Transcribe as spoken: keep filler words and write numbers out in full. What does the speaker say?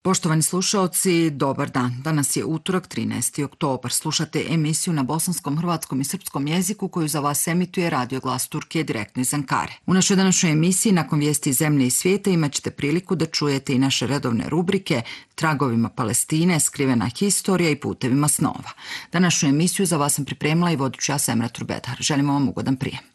Poštovani slušaoci, dobar dan. Danas je utorak, trinaesti oktobar. Slušate emisiju na bosanskom, hrvatskom i srpskom jeziku koju za vas emituje Radio Glas Turke direktno iz Ankare. U našoj današnjoj emisiji, nakon vijesti iz zemlje i svijeta, imat ćete priliku da čujete i naše redovne rubrike Tragovima Palestine, Skrivena historija i Putevima snova. Današnju emisiju za vas sam pripremila i vodit ću ja Semra Turbedar. Želimo vam ugodan prijem.